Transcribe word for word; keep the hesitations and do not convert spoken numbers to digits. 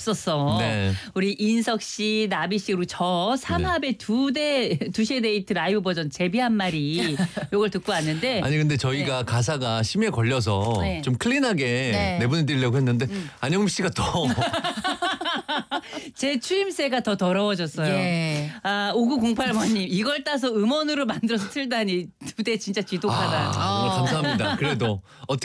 없었어. 네. 우리 인석 씨, 나비 씨 그리고 저 삼합의 두대 두시의 데이트 라이브 버전 제비 한 마리 요걸 듣고 왔는데 아니 근데 저희가 네. 가사가 심에 걸려서 네. 좀 클린하게 네. 내보내드리려고 했는데 음. 안영미 씨가 더 제 추임새가 더 더러워졌어요. 예. 아, 오구공팔 번님 이걸 따서 음원으로 만들어서 틀다니 두 대 진짜 지독하다. 아, 정말 감사합니다. 그래도 어떻게